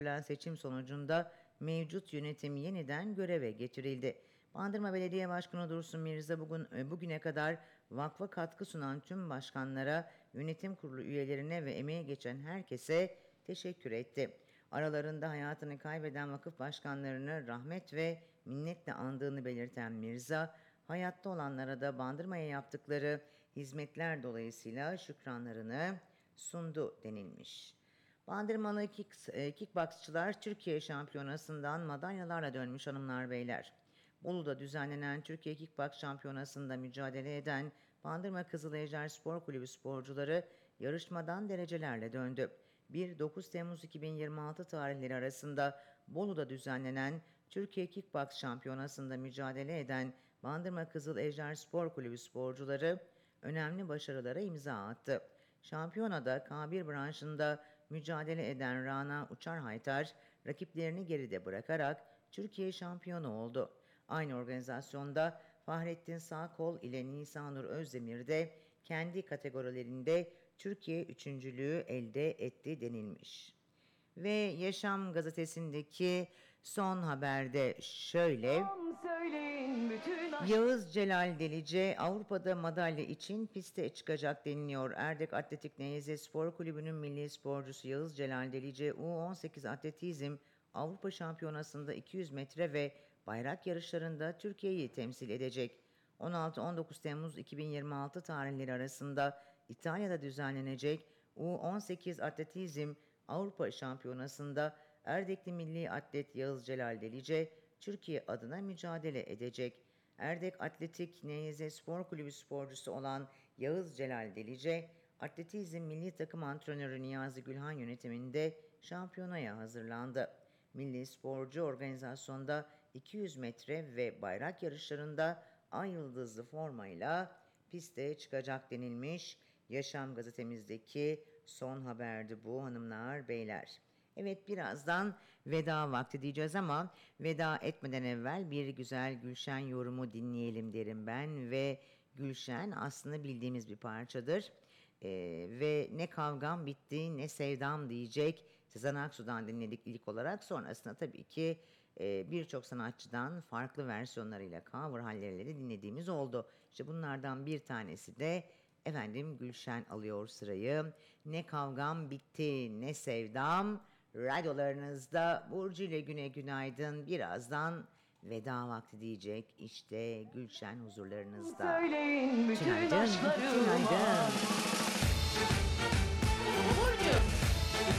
seçim sonucunda mevcut yönetim yeniden göreve getirildi. Bandırma Belediye Başkanı Dursun Mirza bugüne kadar vakfa katkı sunan tüm başkanlara, yönetim kurulu üyelerine ve emeği geçen herkese teşekkür etti. Aralarında hayatını kaybeden vakıf başkanlarını rahmet ve minnetle andığını belirten Mirza, hayatta olanlara da Bandırma'ya yaptıkları hizmetler dolayısıyla şükranlarını sundu denilmiş. Bandırmalı kickboksçılar Türkiye Şampiyonası'ndan madalyalarla dönmüş hanımlar beyler. Bolu'da düzenlenen Türkiye Kickboks Şampiyonası'nda mücadele eden Bandırma Kızılejder Spor Kulübü sporcuları yarışmadan derecelerle döndü. 1-9 Temmuz 2026 tarihleri arasında Bolu'da düzenlenen Türkiye Kickboks Şampiyonası'nda mücadele eden Bandırma Kızılejder Spor Kulübü sporcuları önemli başarılara imza attı. Şampiyonada K1 branşında mücadele eden Rana Uçarhaytar rakiplerini geride bırakarak Türkiye şampiyonu oldu. Aynı organizasyonda Fahrettin Sağkol ile Nisanur Özdemir de kendi kategorilerinde Türkiye üçüncülüğü elde etti denilmiş. Ve Yaşam gazetesindeki son haberde şöyle: Yağız Celal Delice Avrupa'da madalya için piste çıkacak deniliyor. Erdek Atletik NYZ Spor Kulübü'nün milli sporcusu Yağız Celal Delice U18 Atletizm Avrupa Şampiyonası'nda 200 metre ve bayrak yarışlarında Türkiye'yi temsil edecek. 16-19 Temmuz 2026 tarihleri arasında İtalya'da düzenlenecek U18 Atletizm Avrupa Şampiyonası'nda Erdekli milli atlet Yağız Celal Delice Türkiye adına mücadele edecek. Erdek Atletik NYZ Spor Kulübü sporcusu olan Yağız Celal Delice, atletizm milli takım antrenörü Niyazi Gülhan yönetiminde şampiyonaya hazırlandı. Milli sporcu organizasyonda 200 metre ve bayrak yarışlarında ay yıldızlı formayla piste çıkacak denilmiş. Yaşam gazetemizdeki son haberdi bu hanımlar beyler. Evet, birazdan veda vakti diyeceğiz ama veda etmeden evvel bir güzel Gülşen yorumu dinleyelim derim ben ve Gülşen aslında bildiğimiz bir parçadır. Ve ne kavgam bitti ne sevdam diyecek Sezen Aksu'dan dinledik ilk olarak. Sonrasında tabii ki birçok sanatçıdan farklı versiyonlarıyla cover halleriyle de dinlediğimiz oldu. İşte bunlardan bir tanesi de efendim Gülşen alıyor sırayı. Ne kavgam bitti ne sevdam. Radyolarınızda Burcu ile Güne günaydın. Birazdan veda vakti diyecek. İşte Gülşen huzurlarınızda. Söyleyin bütün Günaydın. aşklarıma. Günaydın.